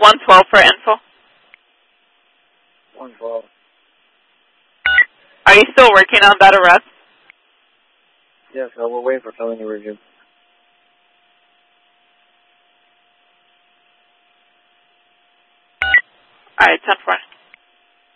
112 for info. 112. Are you still working on that arrest? Yes, I will wait for felony review. All right, 10-4.